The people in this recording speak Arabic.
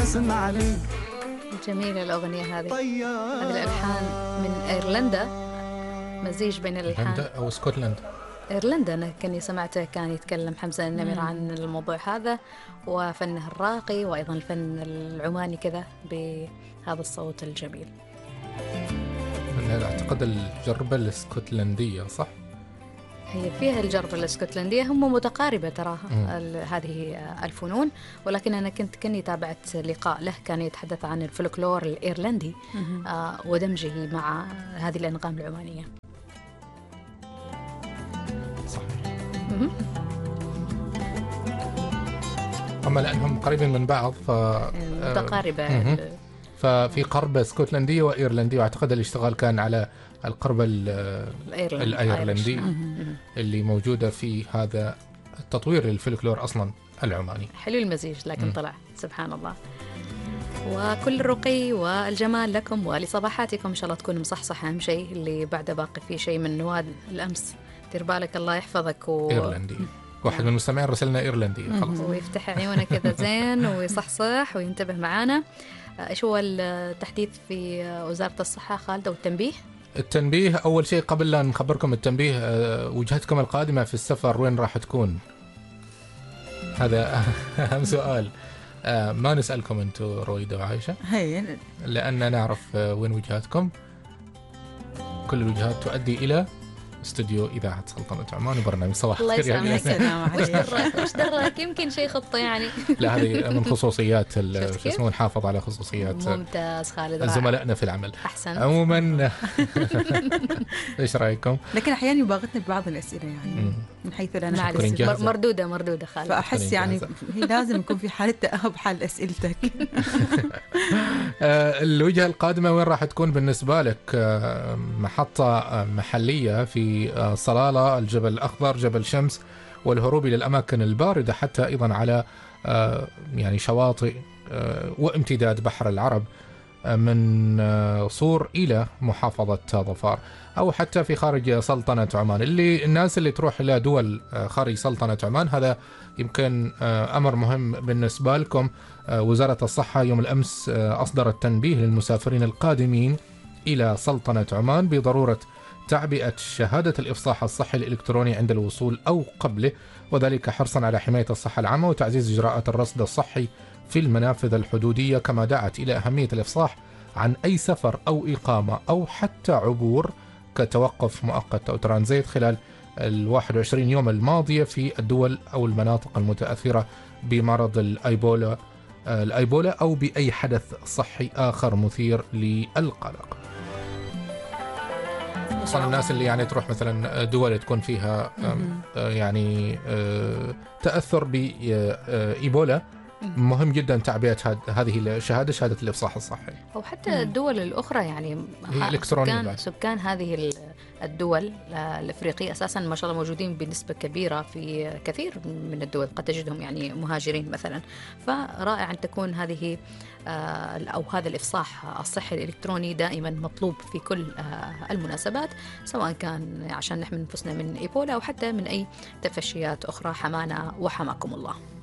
اسمعني. جميلة الأغنية هذه الألحان من إيرلندا، مزيج بين الألحان. إيرلندا أو اسكتلندا؟ إيرلندا. أنا كني سمعته كان يتكلم حمزة النمر عن الموضوع هذا وفنه الراقي وأيضا الفن العماني كذا بهذا الصوت الجميل. أعتقد الجربة الاسكتلندية صح؟ هي فيها الجربة الاسكتلندية، هم متقاربة تراها هذه الفنون، ولكن أنا كني تابعت لقاء له كان يتحدث عن الفلكلور الإيرلندي ودمجه مع هذه الأنغام العمانية. أما لأنهم قريبين من بعض متقاربة. ففي قربة اسكتلندية وإيرلندية، وأعتقد الاشتغال كان على القربة الأيرلندية اللي موجودة في هذا التطوير للفلكلور أصلا العماني. حلو المزيج، لكن طلع سبحان الله. وكل الرقي والجمال لكم ولصباحاتكم، إن شاء الله تكون مصحصح. أهم شيء اللي بعده باقي فيه شيء من نواد الأمس، دير بالك الله يحفظك. إيرلندي واحد من المستمعين رسلنا إيرلندي خلاص، ويفتح عيونه كذا زين ويصحصح وينتبه معانا. إيش هو التحديث في وزارة الصحة خالد والتنبيه؟ التنبيه أول شيء قبل لا نخبركم التنبيه، وجهتكم القادمة في السفر وين راح تكون؟ هذا أهم سؤال. ما نسألكم أنتوا رويدة وعايشة لأن نعرف وين وجهاتكم. كل الوجهات تؤدي إلى استوديو إذاعة سلطنة عمان وبرنامج صباح الله الخير. يسلمك. وش دراك يمكن شيء خطة يعني. لا هذه من خصوصيات شو اسمه، نحافظ على خصوصيات ممتاز خالد زملائنا في العمل. أحسن. عموما ايش رايكم؟ لكن احيانا يباغتنا ببعض الاسئله يعني من حيث انا مردوده خالد، فاحس يعني هي لازم يكون في حاله تاهب حال اسئلتك. الوجهه القادمه وين راح تكون بالنسبه لك؟ محطه محليه في صلاله، الجبل الاخضر، جبل شمس، والهروب الى الاماكن البارده، حتى ايضا على يعني شواطئ وامتداد بحر العرب من صور إلى محافظة ظفار، أو حتى في خارج سلطنة عمان. الناس اللي تروح إلى دول خارج سلطنة عمان، هذا يمكن أمر مهم بالنسبة لكم. وزارة الصحة يوم الأمس أصدرت تنبيه للمسافرين القادمين إلى سلطنة عمان بضرورة تعبئة شهادة الإفصاح الصحي الإلكتروني عند الوصول أو قبله، وذلك حرصا على حماية الصحة العامة وتعزيز إجراءات الرصد الصحي في المنافذ الحدودية. كما دعت إلى أهمية الإفصاح عن أي سفر أو إقامة أو حتى عبور كتوقف مؤقت أو ترانزيت خلال 21 يوم الماضية في الدول أو المناطق المتأثرة بمرض الأيبولا أو بأي حدث صحي آخر مثير للقلق. خصوصا الناس اللي يعني تروح مثلا دول تكون فيها يعني تأثر بإيبولا، مهم جدا تعبئة هذه الشهادة، شهادة الإفصاح الصحي. أو حتى الدول الأخرى يعني سكان هذه الدول الأفريقية أساسا ما شاء الله موجودين بنسبة كبيرة في كثير من الدول، قد تجدهم يعني مهاجرين مثلا. فرائع أن تكون هذه أو هذا الإفصاح الصحي الإلكتروني دائما مطلوب في كل المناسبات، سواء كان عشان نحمي أنفسنا من إيبولا أو حتى من أي تفشيات أخرى. حمانا وحماكم الله.